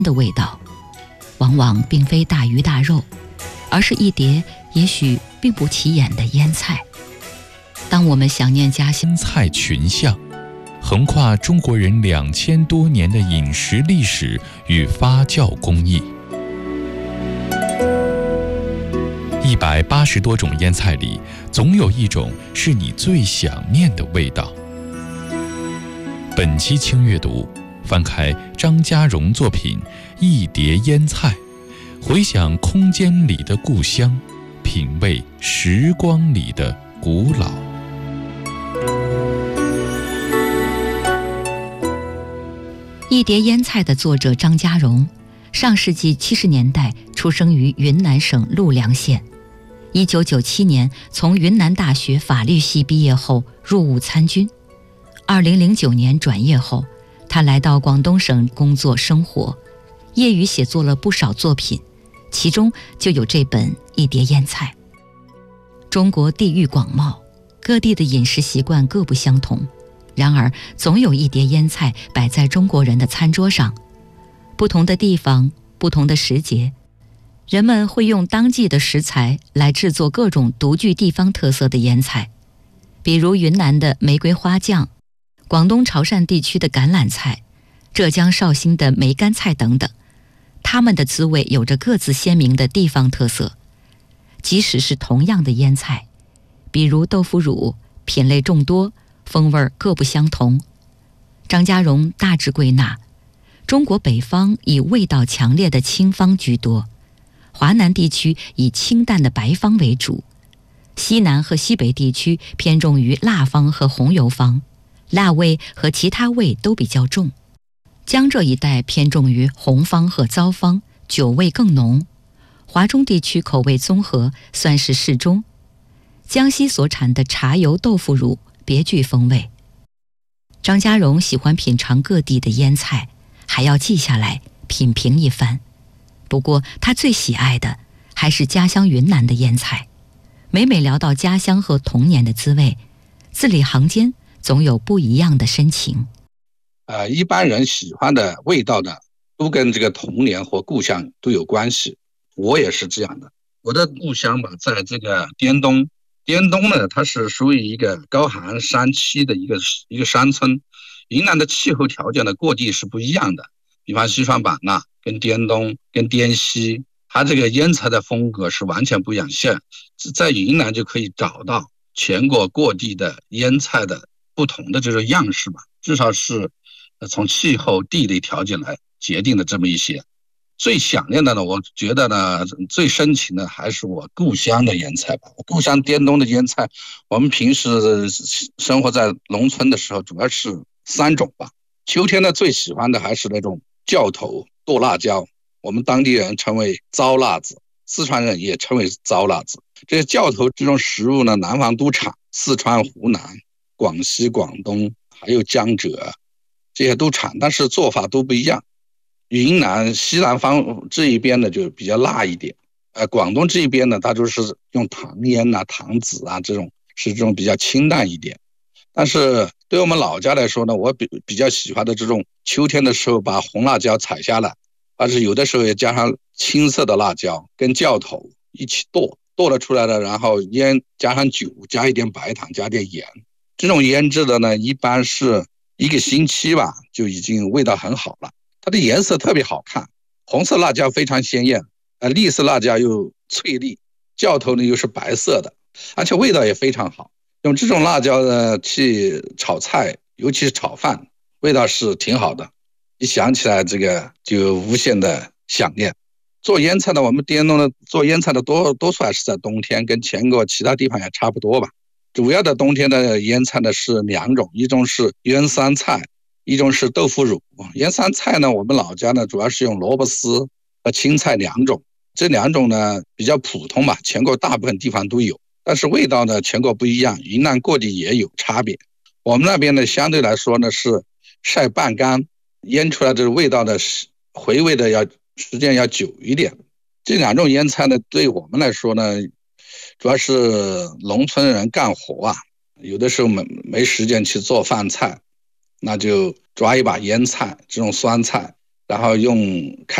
的味道，往往并非大鱼大肉，而是一碟也许并不起眼的腌菜。当我们想念家乡菜群像，横跨中国人2000多年的饮食历史与发酵工艺。180多种腌菜里，总有一种是你最想念的味道。本期轻阅读，翻开张家荣作品《一碟腌菜》，回想空间里的故乡，品味时光里的古老。 一碟腌菜的作者张家荣，上世纪70年代出生于云南省陆良县。1997年从云南大学法律系毕业后入伍参军。2009年转业后，他来到广东省工作生活，业余写作了不少作品，其中就有这本《一碟腌菜》。中国地域广袤，各地的饮食习惯各不相同，然而总有一碟腌菜摆在中国人的餐桌上。不同的地方，不同的时节，人们会用当季的食材来制作各种独具地方特色的腌菜，比如云南的玫瑰花酱，广东潮汕地区的橄榄菜，浙江绍兴的梅干菜等等。它们的滋味有着各自鲜明的地方特色。即使是同样的腌菜，比如豆腐乳，品类众多，风味各不相同。张家荣大致归纳：中国北方以味道强烈的清方居多，华南地区以清淡的白方为主，西南和西北地区偏重于辣方和红油方，辣味和其他味都比较重。江浙一带偏重于红方和糟方，酒味更浓。华中地区口味综合，算是适中。江西所产的茶油豆腐乳别具风味。张家荣喜欢品尝各地的腌菜，还要记下来品评一番。不过他最喜爱的还是家乡云南的腌菜。每聊到家乡和童年的滋味，字里行间总有不一样的深情。 一般人喜欢的味道呢，都跟这个童年和故乡都有关系。我也是这样的。我的故乡吧，在这个滇东。滇东呢，它是属于一个高寒山区的一个山村。云南的气候条件呢，各地是不一样的。比方西双版纳跟滇东跟滇西，它这个腌菜的风格是完全不一样。在云南就可以找到全国各地的腌菜的不同的这种样式吧，至少是从气候地理条件来决定的这么一些。最想念的呢，我觉得呢，最深情的还是我故乡的腌菜吧。故乡滇东的腌菜，我们平时生活在农村的时候，主要是3种吧。秋天呢，最喜欢的还是那种教头剁辣椒，我们当地人称为糟辣子，四川人也称为糟辣子。这些教头这种食物呢，南方都产，四川、湖南、广西、广东还有江浙，这些都产，但是做法都不一样。云南西南方这一边呢就比较辣一点，广东这一边呢，它就是用糖腌啊、糖籽啊，这种比较清淡一点。但是对我们老家来说呢，我比较喜欢的这种秋天的时候把红辣椒采下来，但是有的时候也加上青色的辣椒跟酵头一起剁了出来的，然后腌，加上酒，加一点白糖，加点盐。这种腌制的呢，一般是1个星期吧，就已经味道很好了。它的颜色特别好看，红色辣椒非常鲜艳，绿色辣椒又翠绿，酵头呢又是白色的，而且味道也非常好。用这种辣椒呢去炒菜，尤其是炒饭，味道是挺好的。一想起来这个就无限的想念。做腌菜的，我们滇东的做腌菜的多数还是在冬天，跟全国其他地方也差不多吧。主要的冬天的腌菜呢是2种，一种是腌酸菜，一种是豆腐乳。腌酸菜呢，我们老家呢主要是用萝卜丝和青菜2种，这2种呢比较普通吧，全国大部分地方都有，但是味道呢全国不一样，云南各地也有差别。我们那边呢相对来说呢是晒半干，腌出来的味道的回味的时间要久一点。这2种腌菜呢，对我们来说呢，主要是农村人干活啊，有的时候没时间去做饭菜，那就抓一把腌菜，这种酸菜， 然后用